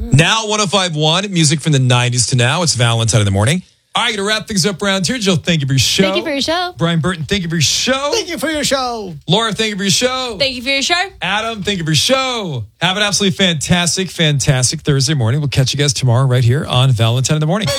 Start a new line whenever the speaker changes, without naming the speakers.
Now 105.1, music from the 90s to now. It's Valentine in the morning. All right, to wrap things up around here, Jill, thank you for your show.
Thank you for your show.
Brian Burton, thank you for your show.
Thank you for your show.
Laura, thank you for your show.
Thank you for your show.
Adam, thank you for your show. Have an absolutely fantastic Thursday morning. We'll catch you guys tomorrow right here on Valentine in the morning.